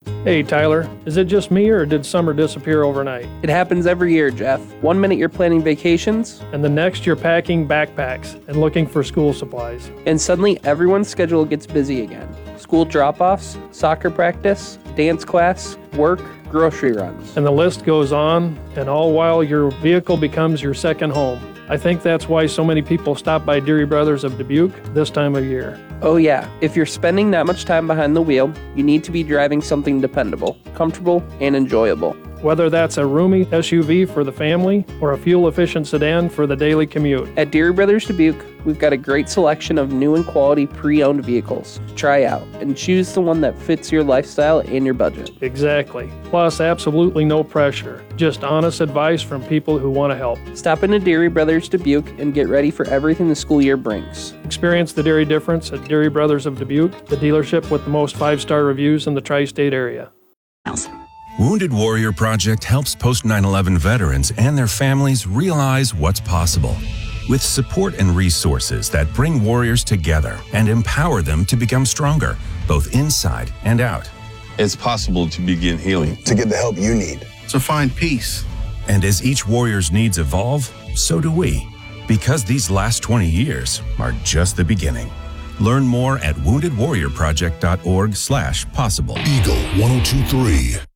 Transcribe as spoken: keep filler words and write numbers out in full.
Hey Tyler, is it just me or did summer disappear overnight? It happens every year, Jeff. One minute you're planning vacations, And the next you're packing backpacks and looking for school supplies. and suddenly everyone's schedule gets busy again. School drop-offs, soccer practice, dance class, work, grocery runs. And the list goes on, and all while your vehicle becomes your second home. I think that's why so many people stop by Deary Brothers of Dubuque this time of year. Oh yeah, if you're spending that much time behind the wheel, you need to be driving something dependable, comfortable, and enjoyable. Whether that's a roomy S U V for the family or a fuel-efficient sedan for the daily commute. At Deary Brothers Dubuque, we've got a great selection of new and quality pre-owned vehicles to try out and choose the one that fits your lifestyle and your budget. Exactly. Plus, absolutely no pressure. Just honest advice from people who want to help. Stop into Deary Brothers Dubuque and get ready for everything the school year brings. Experience the dairy difference at Deary Brothers of Dubuque, the dealership with the most five-star reviews in the tri-state area. Wounded Warrior Project helps post nine eleven veterans and their families realize what's possible. With support and resources that bring warriors together and empower them to become stronger, both inside and out. It's possible to begin healing. To get the help you need. To find peace. And as each warrior's needs evolve, so do we. Because these last twenty years are just the beginning. Learn more at wounded warrior project dot org slash possible. Eagle one oh two three.